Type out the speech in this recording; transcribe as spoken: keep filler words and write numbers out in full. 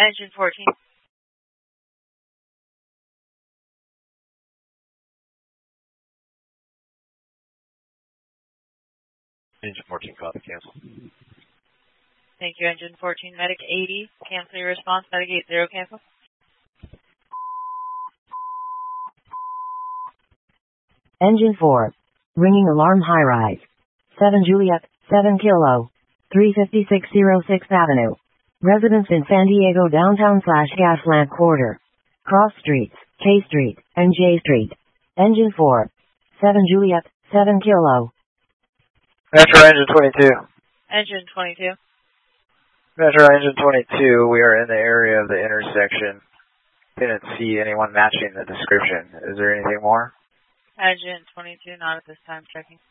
Engine fourteen. Engine fourteen, copy, cancel. Thank you, Engine fourteen. Medic eighty, cancel your response. Medic eight zero, cancel. Engine four. Ringing alarm high rise. seven Juliet, seven Kilo. three fifty-six oh sixth Avenue. Residence in San Diego downtown slash Gaslamp Quarter. Cross Streets, K Street, and J Street. Engine four. seven Juliet, seven Kilo. Metro Engine twenty-two. Engine twenty-two. Metro Engine twenty-two, we are in the area of the intersection. Didn't see anyone matching the description. Is there anything more? Engine twenty-two, not at this time, checking.